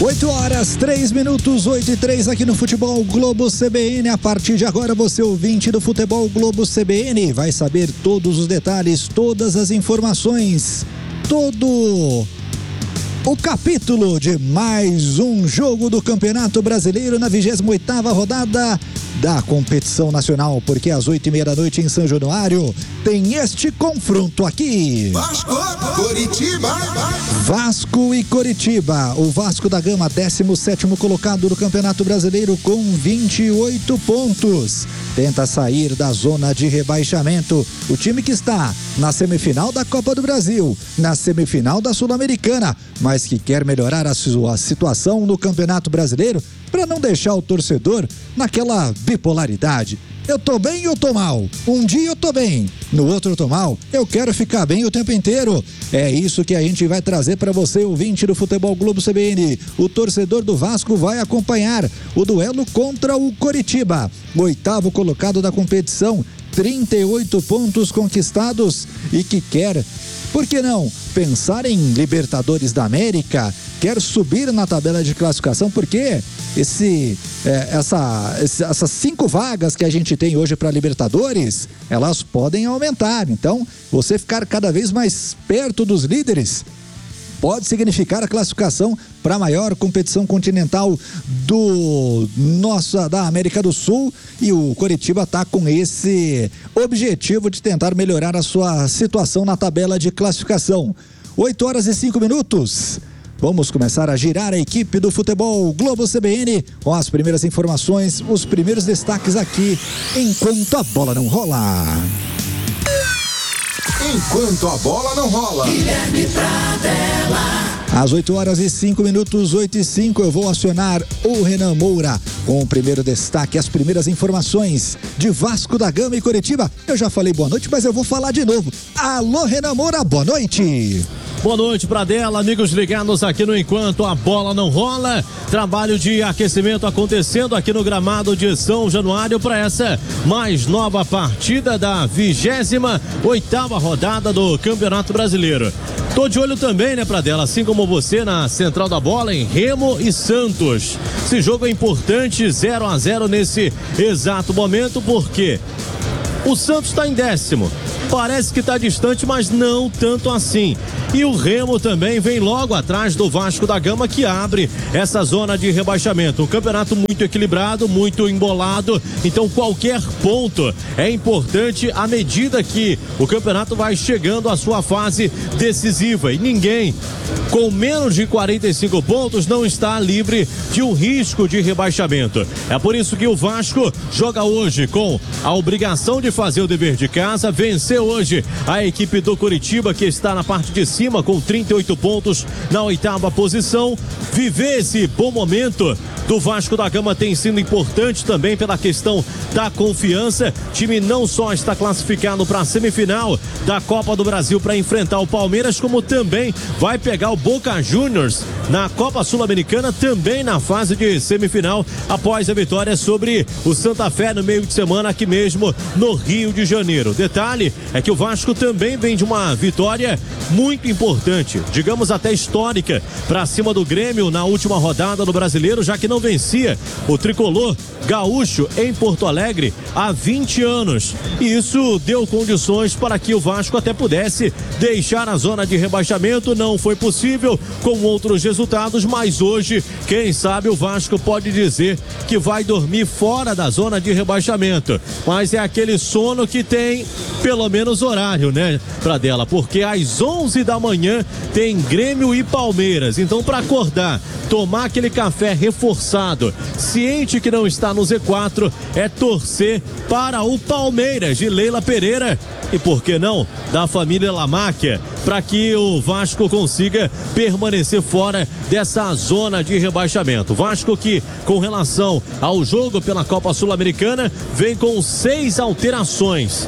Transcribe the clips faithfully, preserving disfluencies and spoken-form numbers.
oito horas, três minutos, oito e três aqui no Futebol Globo C B N. A partir de agora, você ouvinte do Futebol Globo C B N vai saber todos os detalhes, todas as informações, todo o capítulo de mais um jogo do Campeonato Brasileiro na vigésima oitava rodada da competição nacional, porque às oito e meia da noite em São Januário tem este confronto aqui. Vasco, Coritiba. Vasco e Coritiba. O Vasco da Gama, décimo sétimo colocado do Campeonato Brasileiro com vinte e oito pontos. Tenta sair da zona de rebaixamento. O time que está na semifinal da Copa do Brasil, na semifinal da Sul-Americana, mas que quer melhorar a sua situação no Campeonato Brasileiro para não deixar o torcedor naquela bipolaridade. Eu tô bem e eu tô mal. Um dia eu tô bem, no outro eu tô mal. Eu quero ficar bem o tempo inteiro. É isso que a gente vai trazer para você, ouvinte do Futebol Globo C B N. O torcedor do Vasco vai acompanhar o duelo contra o Coritiba. O oitavo colocado da competição, trinta e oito pontos conquistados e que quer, por que não, pensar em Libertadores da América, quer subir na tabela de classificação, porque esse, é, essa, essas cinco vagas que a gente tem hoje para Libertadores, elas podem aumentar. Então, você ficar cada vez mais perto dos líderes pode significar a classificação para a maior competição continental do nossa, da América do Sul, e o Coritiba está com esse objetivo de tentar melhorar a sua situação na tabela de classificação. oito horas e cinco minutos. Vamos começar a girar a equipe do Futebol Globo C B N com as primeiras informações, os primeiros destaques aqui, enquanto a bola não rola. Enquanto a bola não rola. Guilherme Pradella. Às oito horas e cinco minutos, oito e cinco, eu vou acionar o Renan Moura com o primeiro destaque, as primeiras informações de Vasco da Gama e Coritiba. Eu já falei boa noite, mas eu vou falar de novo. Alô, Renan Moura, boa noite. Boa noite, Pradella, amigos ligados aqui no Enquanto a Bola Não Rola. Trabalho de aquecimento acontecendo aqui no gramado de São Januário para essa mais nova partida da vigésima oitava rodada do Campeonato Brasileiro. Tô de olho também, né, Pradella, assim como você na Central da Bola, em Remo e Santos. Esse jogo é importante, zero a zero nesse exato momento, porque o Santos está em décimo. Parece que está distante, mas não tanto assim. E o Remo também vem logo atrás do Vasco da Gama, que abre essa zona de rebaixamento. Um campeonato muito equilibrado, muito embolado. Então qualquer ponto é importante à medida que o campeonato vai chegando à sua fase decisiva. E ninguém com menos de quarenta e cinco pontos não está livre de um risco de rebaixamento. É por isso que o Vasco joga hoje com a obrigação de fazer o dever de casa, vencer hoje a equipe do Coritiba, que está na parte de cima com trinta e oito pontos na oitava posição. Viver esse bom momento do Vasco da Gama tem sido importante também pela questão da confiança. O time não só está classificado para a semifinal da Copa do Brasil para enfrentar o Palmeiras, como também vai pegar o Boca Juniors na Copa Sul-Americana, também na fase de semifinal, após a vitória sobre o Santa Fé no meio de semana aqui mesmo no Rio de Janeiro. Detalhe é que o Vasco também vem de uma vitória muito importante, digamos até histórica, para cima do Grêmio na última rodada do Brasileiro, já que não vencia o tricolor gaúcho em Porto Alegre há vinte anos. E isso deu condições para que o Vasco até pudesse deixar a zona de rebaixamento. Não foi possível com outros resultados, mas hoje, quem sabe, o Vasco pode dizer que vai dormir fora da zona de rebaixamento. Mas é aquele sono que tem pelo menos horário, né, Pradella? Porque às onze da manhã tem Grêmio e Palmeiras. Então, para acordar, tomar aquele café reforçado, ciente que não está no Z quatro, é torcer para o Palmeiras de Leila Pereira e, por que não, da família Lamáquia, para que o Vasco consiga permanecer fora dessa zona de rebaixamento. Vasco que, com relação ao jogo pela Copa Sul-Americana, vem com seis alterações.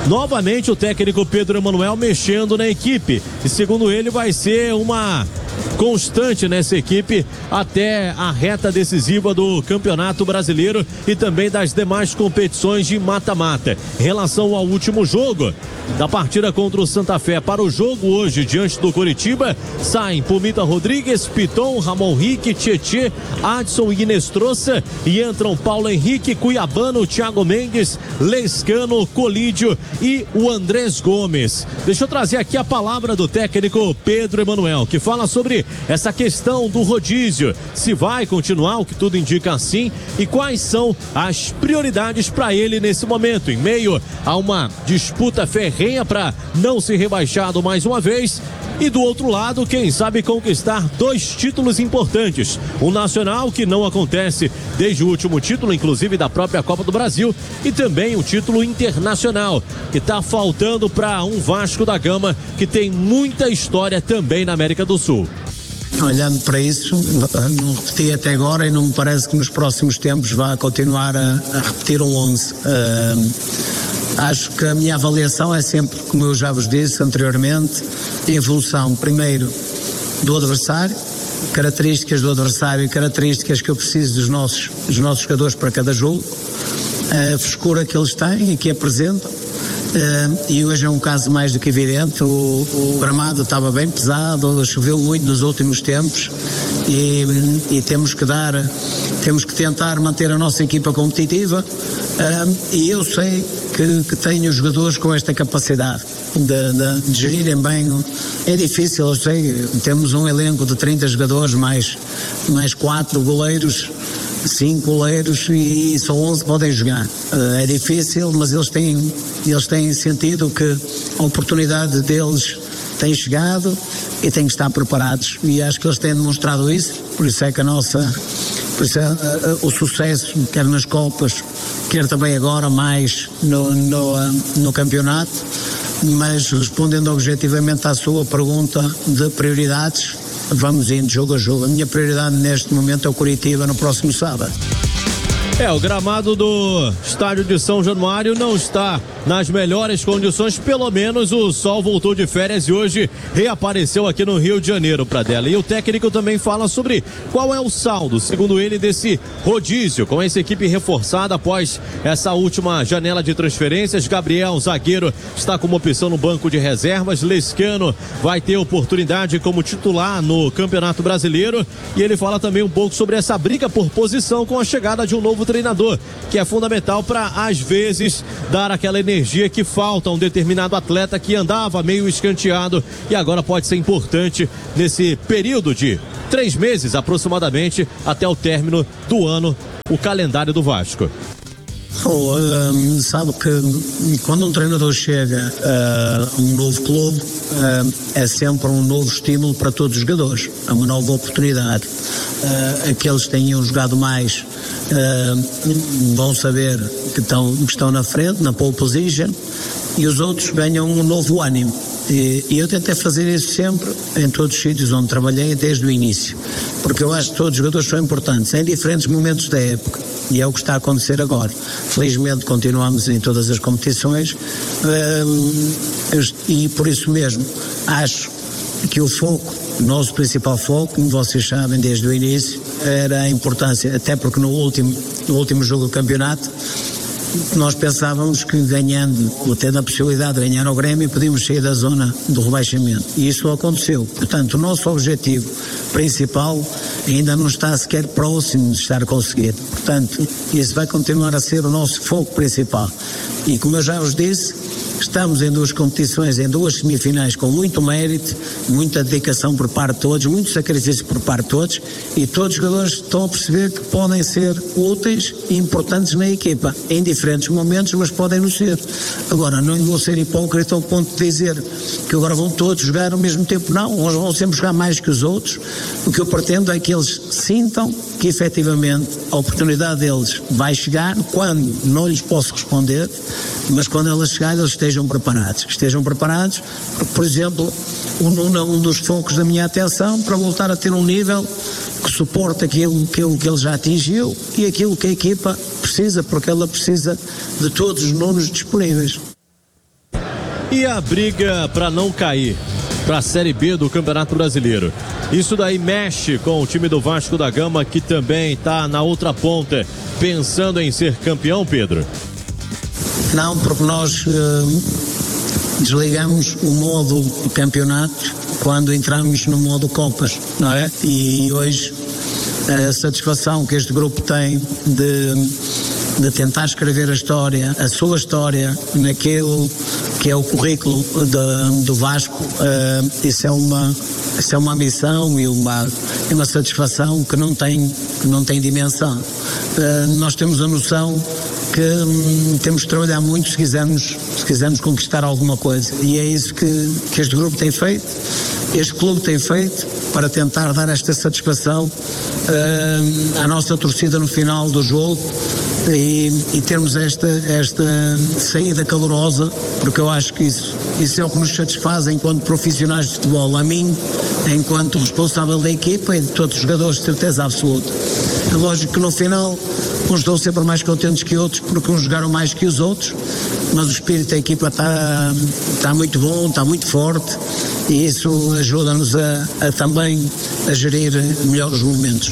Novamente o técnico Pedro Emanuel mexendo na equipe, e segundo ele vai ser uma constante nessa equipe até a reta decisiva do Campeonato Brasileiro e também das demais competições de mata-mata. Em relação ao último jogo da partida contra o Santa Fé, para o jogo hoje diante do Coritiba, saem Pumita Rodrigues, Piton, Ramon Rique, Tietê, Adson e Inestrosa, e entram Paulo Henrique, Cuiabano, Thiago Mendes, Lescano, Colídio e o Andrés Gomes. Deixa eu trazer aqui a palavra do técnico Pedro Emanuel, que fala sobre essa questão do rodízio, se vai continuar, o que tudo indica assim, e quais são as prioridades para ele nesse momento, em meio a uma disputa ferrenha para não ser rebaixado mais uma vez. E do outro lado, quem sabe conquistar dois títulos importantes. O nacional, que não acontece desde o último título, inclusive da própria Copa do Brasil, e também o título internacional, que está faltando para um Vasco da Gama, que tem muita história também na América do Sul. Olhando para isso, não repeti até agora e não me parece que nos próximos tempos vá continuar a, a repetir um onze. Uh, acho que a minha avaliação é sempre, como eu já vos disse anteriormente, a evolução, primeiro, do adversário, características do adversário e características que eu preciso dos nossos, dos nossos jogadores para cada jogo, a frescura que eles têm e que apresentam. Uh, e hoje é um caso mais do que evidente. O, o gramado estava bem pesado, choveu muito nos últimos tempos e, e temos que dar, temos que tentar manter a nossa equipa competitiva, uh, e eu sei que, que tenho jogadores com esta capacidade de, de, de gerirem bem. É difícil, eu sei, temos um elenco de trinta jogadores mais, mais quatro goleiros, cinco goleiros, e, e só onze podem jogar. Uh, é difícil, mas eles têm, eles têm sentido que a oportunidade deles tem chegado e têm que estar preparados, e acho que eles têm demonstrado isso. Por isso é que a nossa, por isso é, uh, o sucesso, quer nas Copas, quer também agora mais no, no, uh, no campeonato. Mas respondendo objetivamente à sua pergunta de prioridades, vamos indo jogo a jogo. A minha prioridade neste momento é o Coritiba no próximo sábado. É, o gramado do estádio de São Januário não está nas melhores condições, pelo menos o sol voltou de férias e hoje reapareceu aqui no Rio de Janeiro, Pradella. E o técnico também fala sobre qual é o saldo, segundo ele, desse rodízio, com essa equipe reforçada após essa última janela de transferências. Gabriel, zagueiro, está como opção no banco de reservas. Lescano vai ter oportunidade como titular no Campeonato Brasileiro, e ele fala também um pouco sobre essa briga por posição com a chegada de um novo treinador, que é fundamental para, às vezes, dar aquela energia que falta a um determinado atleta que andava meio escanteado e agora pode ser importante nesse período de três meses aproximadamente até o término do ano, o calendário do Vasco. Oh, um, sabe que quando um treinador chega a uh, um novo clube, uh, é sempre um novo estímulo para todos os jogadores, é uma nova oportunidade. Uh, aqueles que tenham jogado mais uh, vão saber que estão, que estão na frente, na pole position, e os outros ganham um novo ânimo. E, e eu tentei fazer isso sempre em todos os sítios onde trabalhei desde o início, porque eu acho que todos os jogadores são importantes em diferentes momentos da época, e é o que está a acontecer agora. Felizmente continuamos em todas as competições, um, e por isso mesmo acho que o foco, o nosso principal foco, como vocês sabem desde o início, era a importância, até porque no último, no último jogo do campeonato nós pensávamos que ganhando, ou tendo a possibilidade de ganhar o Grêmio, podíamos sair da zona do rebaixamento, e isso aconteceu. Portanto, o nosso objetivo principal ainda não está sequer próximo de estar conseguido. Portanto, isso vai continuar a ser o nosso foco principal. E como eu já vos disse, estamos em duas competições, em duas semifinais com muito mérito, muita dedicação por parte de todos, muito sacrifício por parte de todos, e todos os jogadores estão a perceber que podem ser úteis e importantes na equipa, em diferentes momentos, mas podem não ser. Agora, não vou ser hipócrita ao ponto de dizer que agora vão todos jogar ao mesmo tempo, não, uns vão sempre jogar mais que os outros. O que eu pretendo é que eles sintam que efetivamente a oportunidade deles vai chegar, quando não lhes posso responder, mas quando ela chegar eles estejam preparados, estejam preparados, porque, por exemplo, um, um dos focos da minha atenção para voltar a ter um nível que suporta aquilo que ele, que ele já atingiu e aquilo que a equipa precisa, porque ela precisa de todos os nomes disponíveis. E a briga para não cair? para a Série B do Campeonato Brasileiro. Isso daí mexe com o time do Vasco da Gama, que também está na outra ponta, pensando em ser campeão, Pedro? Não, porque nós uh, desligamos o modo campeonato quando entramos no modo Copas, não é? E hoje a satisfação que este grupo tem de, de tentar escrever a história, a sua história, naquilo que é o currículo de, do Vasco, uh, isso é uma, isso é uma missão e uma, uma satisfação que não tem, que não tem dimensão. Uh, nós temos a noção que hum, temos de trabalhar muito se quisermos, se quisermos conquistar alguma coisa, e é isso que, que este grupo tem feito, este clube tem feito, para tentar dar esta satisfação uh, à nossa torcida no final do jogo e, e termos esta, esta saída calorosa, porque eu acho que isso, isso é o que nos satisfaz enquanto profissionais de futebol, a mim, enquanto responsável da equipa e de todos os jogadores, de certeza absoluta. É lógico que no final uns estão sempre mais contentes que outros porque uns jogaram mais que os outros, mas o espírito da equipa está, está muito bom, está muito forte, e isso ajuda-nos a, a também a gerir melhor os momentos.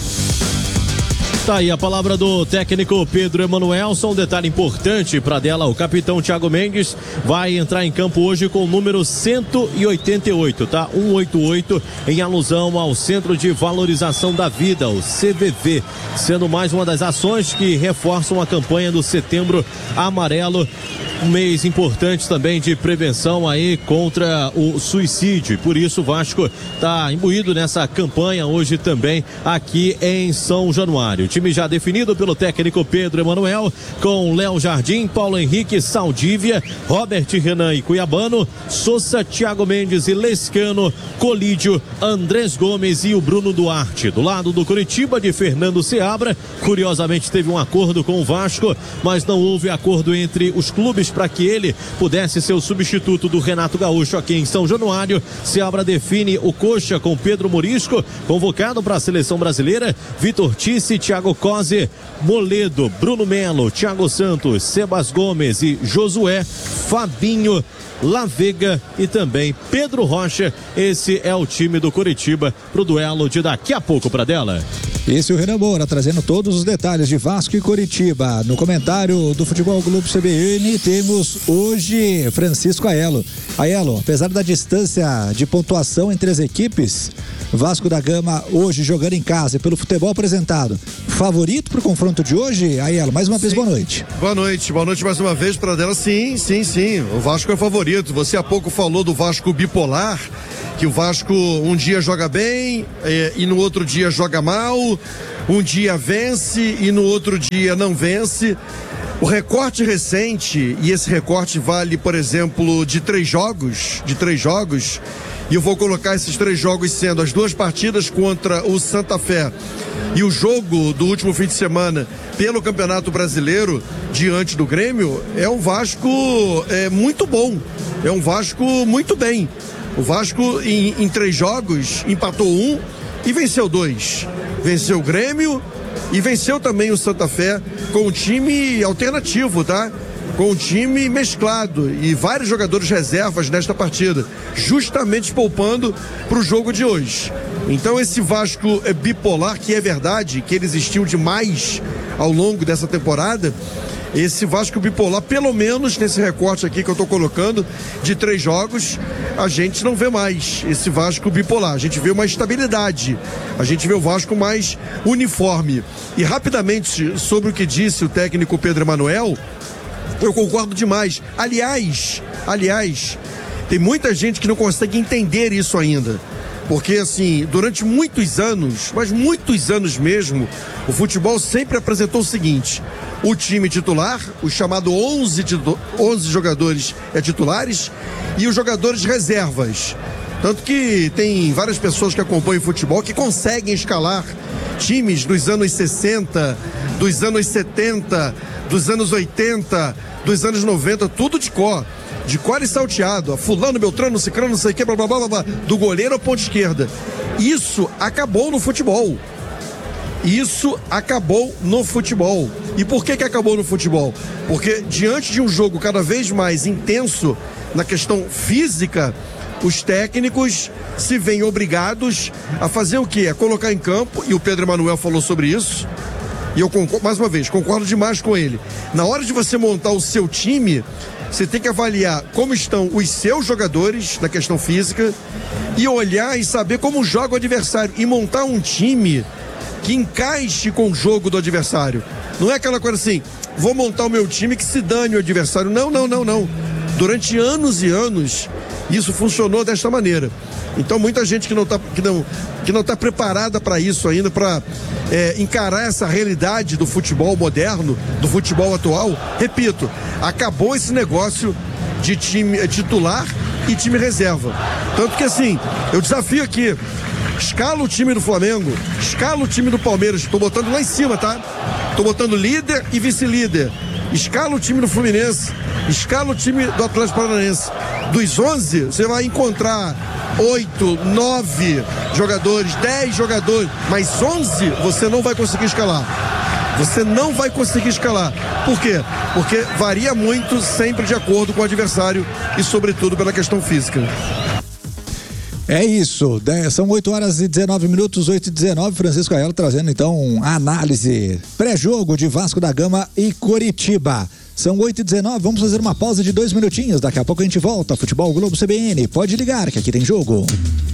Tá aí a palavra do técnico Pedro Emanuelson. Um detalhe importante para dela, o capitão Thiago Mendes vai entrar em campo hoje com o número cento e oitenta e oito, tá? cento e oitenta e oito, em alusão ao Centro de Valorização da Vida, o C V V, sendo mais uma das ações que reforçam a campanha do Setembro Amarelo, um mês importante também de prevenção aí contra o suicídio. Por isso o Vasco está imbuído nessa campanha hoje também aqui em São Januário. O time já definido pelo técnico Pedro Emanuel, com Léo Jardim, Paulo Henrique, Saldívia, Robert Renan e Cuiabano, Sousa, Thiago Mendes e Lescano, Colídio, Andrés Gomes e o Bruno Duarte. Do lado do Coritiba, de Fernando Seabra, curiosamente teve um acordo com o Vasco, mas não houve acordo entre os clubes para que ele pudesse ser o substituto do Renato Gaúcho aqui em São Januário. Seabra define o Coxa com Pedro Morisco, convocado para a seleção brasileira, Vitor Tice, Thiago Cose, Moledo, Bruno Melo, Thiago Santos, Sebas Gomes e Josué, Fabinho, Lavega e também Pedro Rocha. Esse é o time do Coritiba pro duelo de daqui a pouco para dela. Esse é o Renan Moura, trazendo todos os detalhes de Vasco e Coritiba. No comentário do Futebol Globo C B N, temos hoje Francisco Aiello. Aiello, apesar da distância de pontuação entre as equipes, Vasco da Gama hoje jogando em casa e pelo futebol apresentado, favorito pro confronto de hoje? Aiello, mais uma sim. vez, boa noite. Boa noite, boa noite mais uma vez para dela. Sim, sim, sim, o Vasco é favorito. Você há pouco falou do Vasco bipolar, que o Vasco um dia joga bem é, e no outro dia joga mal, um dia vence e no outro dia não vence. O recorte recente, e esse recorte vale, por exemplo, de três jogos, de três jogos, e eu vou colocar esses três jogos sendo as duas partidas contra o Santa Fé e o jogo do último fim de semana pelo Campeonato Brasileiro diante do Grêmio, é um Vasco é, muito bom, é um Vasco muito bem. O Vasco em, em três jogos empatou um e venceu dois. Venceu o Grêmio e venceu também o Santa Fé com um time alternativo, tá? Com um time mesclado e vários jogadores reservas nesta partida, justamente poupando para o jogo de hoje. Então esse Vasco é bipolar, que é verdade, que ele existiu demais ao longo dessa temporada. Esse Vasco bipolar, pelo menos nesse recorte aqui que eu estou colocando, de três jogos, a gente não vê mais esse Vasco bipolar. A gente vê uma estabilidade, a gente vê o Vasco mais uniforme. E rapidamente, sobre o que disse o técnico Pedro Emanuel, eu concordo demais. Aliás, aliás, tem muita gente que não consegue entender isso ainda. Porque, assim, durante muitos anos, mas muitos anos mesmo, o futebol sempre apresentou o seguinte: o time titular, o chamado onze, onze jogadores é titulares, e os jogadores reservas. Tanto que tem várias pessoas que acompanham o futebol que conseguem escalar times dos anos sessenta, dos anos setenta, dos anos oitenta, dos anos noventa, tudo de cor. De cor e salteado, a fulano, beltrano, cicrano, não sei o que, blá, blá, blá, blá, do goleiro à ponta esquerda. Isso acabou no futebol. Isso acabou no futebol. E por que que acabou no futebol? Porque diante de um jogo cada vez mais intenso na questão física, os técnicos se veem obrigados a fazer o quê? A colocar em campo, e o Pedro Emanuel falou sobre isso, e eu concordo, mais uma vez, concordo demais com ele. Na hora de você montar o seu time, você tem que avaliar como estão os seus jogadores na questão física e olhar e saber como joga o adversário e montar um time que encaixe com o jogo do adversário. Não é aquela coisa assim, vou montar o meu time que se dane o adversário. Não, não, não, não. Durante anos e anos, isso funcionou desta maneira. Então, muita gente que não está que não, que não tá preparada para isso ainda, para é, encarar essa realidade do futebol moderno, do futebol atual, repito, acabou esse negócio de time titular e time reserva. Tanto que assim, eu desafio aqui, escala o time do Flamengo, escala o time do Palmeiras, estou botando lá em cima, tá? Estou botando líder e vice-líder. Escala o time do Fluminense, escala o time do Atlético Paranaense. Dos onze, você vai encontrar oito, nove jogadores, dez jogadores, mas onze você não vai conseguir escalar. Você não vai conseguir escalar. Por quê? Porque varia muito sempre de acordo com o adversário e, sobretudo, pela questão física. É isso, são oito horas e dezenove minutos, oito e dezenove, Francisco Aiello trazendo então a análise pré-jogo de Vasco da Gama e Coritiba. São oito e dezenove, vamos fazer uma pausa de dois minutinhos, daqui a pouco a gente volta. Futebol Globo C B N, pode ligar que aqui tem jogo.